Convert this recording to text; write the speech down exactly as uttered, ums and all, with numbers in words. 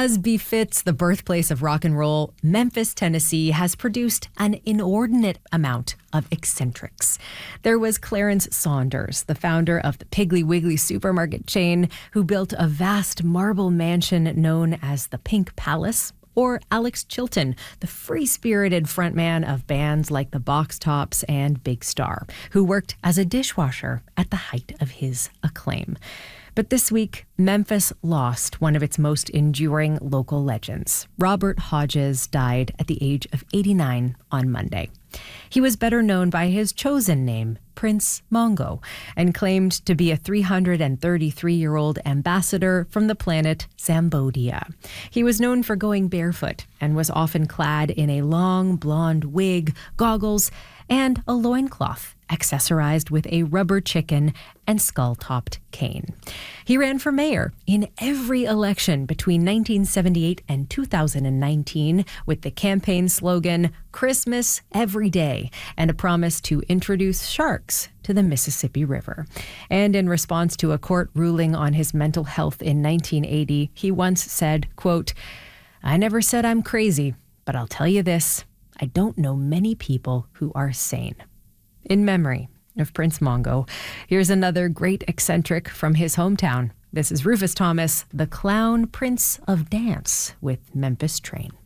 As befits the birthplace of rock and roll, Memphis, Tennessee has produced an inordinate amount of eccentrics. There was Clarence Saunders, the founder of the Piggly Wiggly supermarket chain, who built a vast marble mansion known as the Pink Palace. Or Alex Chilton, the free-spirited frontman of bands like the Box Tops and Big Star, who worked as a dishwasher at the height of his acclaim. But this week, Memphis lost one of its most enduring local legends. Robert Hodges died at the age of eighty-nine on Monday. He was better known by his chosen name, Prince Mongo, and claimed to be a three hundred thirty-three-year-old ambassador from the planet Zambodia. He was known for going barefoot and was often clad in a long blonde wig, goggles, and a loincloth, accessorized with a rubber chicken and skull-topped cane. He ran for mayor in every election between nineteen seventy-eight and two thousand nineteen with the campaign slogan, "Christmas every day," and a promise to introduce sharks to the Mississippi River. And in response to a court ruling on his mental health in nineteen eighty, he once said, quote, "I never said I'm crazy, but I'll tell you this, I don't know many people who are sane." In memory of Prince Mongo, here's another great eccentric from his hometown. This is Rufus Thomas, the Clown Prince of Dance with Memphis Train.